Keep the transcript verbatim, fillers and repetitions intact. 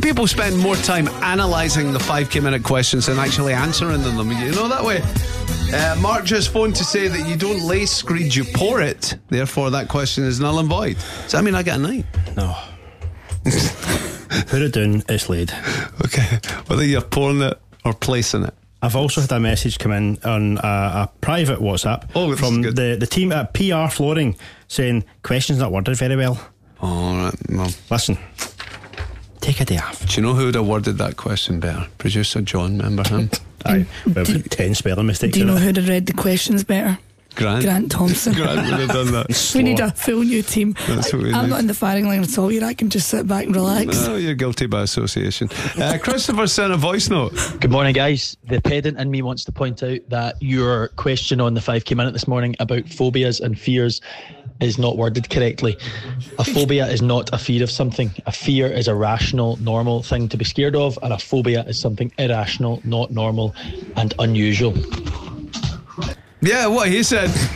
people spend more time analysing the five K minute questions than actually answering them. You know that way. Uh, Mark just phoned to say that you don't lay screed, you pour it. Therefore, that question is null and void. Does that mean I get a nine? No. Put it down, it's laid. Okay. Whether you're pouring it or placing it. I've also had a message come in on a, a private WhatsApp oh, from the, the team at P R Flooring saying, questions not worded very well. Oh, right. Well, listen, take a day off. Do you know who would have worded that question better? Producer John, remember him? Aye, well, do, ten spelling mistakes. Do you know who'd have read the questions better? Grant. Grant Thompson. Grant would have done that. We need a full new team. That's what we I'm need. not in the firing line at all here. I can just sit back and relax. No, you're guilty by association. uh, Christopher sent a voice note. Good morning, guys. The pedant in me wants to point out that your question on the five K minute this morning about phobias and fears is not worded correctly. A phobia is not a fear of something. A fear is a rational, normal thing to be scared of, and a phobia is something irrational, not normal, and unusual. Yeah, what he said.